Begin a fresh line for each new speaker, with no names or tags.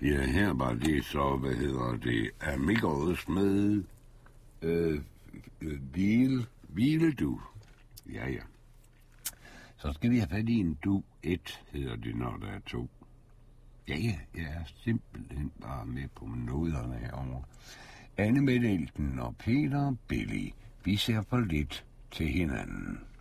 Ja, her var det så, Amigos med hvile du. Ja. Så skal vi have fat i en duet, hedder det, når der er to. Ja, jeg er simpelthen bare med på noderne herovre. Anne Mette Elten og Peter Billy, vi ser for lidt til hinanden.